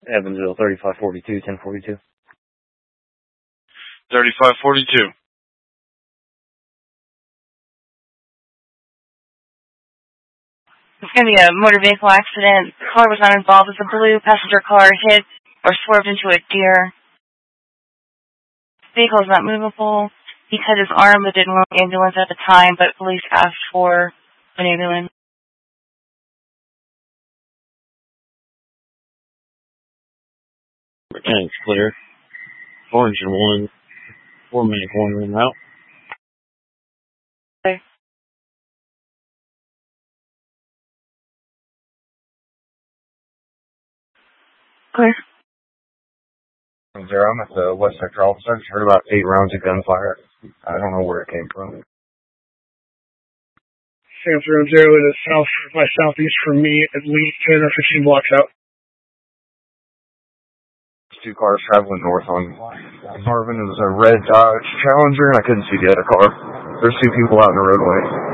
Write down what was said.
Evansville, 3542, 1042. 3542. It's going to be a motor vehicle accident. The car was not involved. It's a blue passenger car hit or swerved into a deer. The vehicle is not movable. He cut his arm but didn't want an ambulance at the time, but police asked for an ambulance. Mechanic's clear. Orange and 1. 4-minute corner and out. Okay. Clear. Zero, I'm at the West Sector office. I just heard about 8 rounds of gunfire. I don't know where it came from. Sam 0 to the south by southeast from me, at least 10 or 15 blocks out. 2 cars traveling north on Marvin. It was a red Dodge Challenger, and I couldn't see the other car. There's 2 people out in the roadway.